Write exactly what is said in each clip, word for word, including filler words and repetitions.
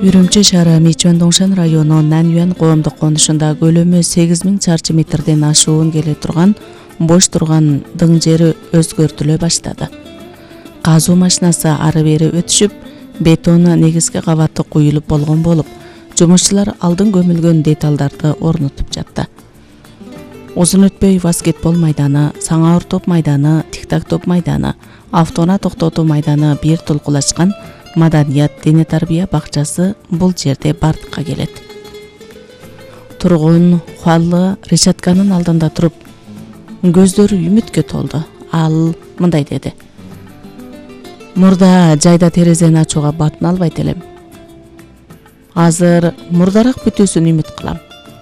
Үрүмчү шаары Мичуан-Доңшан району Нанюан коомдук конушунда көлөмү сегиз миң чарчы метрден ашуун келе турган бош турган дың жери өзгөртүлө баштады. Казуу машинасы ары бери өтүшүп, бетон негизги кабаты куюлуп болгон болуп, жумушчулар алдын көмүлгөн деталдарды орнотуп жатты. Узун өтпөй баскетбол майданы, саңа топ майданы, тик-так топ майданы, автоуна токтотуу майданы бир толкулашкан Маданият дене тарбия бакчасы бул жерде бардыкка келет. Тургун Хуаллы решетканын алдында туруп, көздөрү үмүткө толду. Ал мындай деди: "Мурда жайда терезени ачууга батын албайт элем. Азыр мурдараак бүтүүсүн үмүт кылам."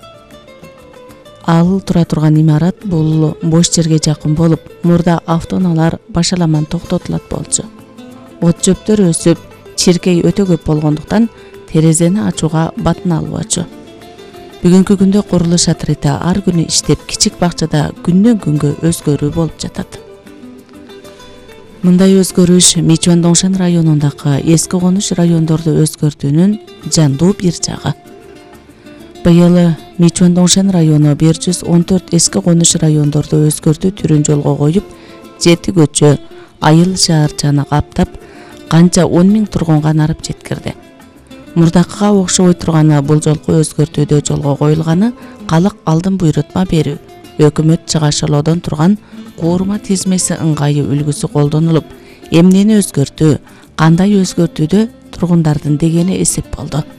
Ал тура турган имарат бул бош жерге жакын болуп, мурда автоунаалар башаламан токтотулат болчу. От жөптөр өсүп, чиркей өтө көп болгондуктан терезени ачууга батын албачу. Бүгүнкү күндө курулуш отряды ар күнү иштеп, кичик бакчада күндөн күнгө өзгөрүү болуп жатат. Мындай өзгөрүш Мичуан-Доңшан районундагы эски конуш райондорду өзгөртүүнүн жандуу бир жагы. Быйыл Мичуан-Доңшан району бир жүз он төрт эски конуш райондорду өзгөртүү түрүн жолго коюп, жети көчө, айыл шаарчаны каптап, канча он миң тургунга нарып жеткирди. Мурдакыга окшобой турганы бул жолку өзгөртүүдө жолго коюлганы калык алдын буйрутма берүү, өкмөт чыгашылоодон турган куурума тизмеси ыңгайы үлгүсү колдонулуп, эмнени өзгөртүү, кандай өзгөртүүдө тургундардын дегени эсеп болду.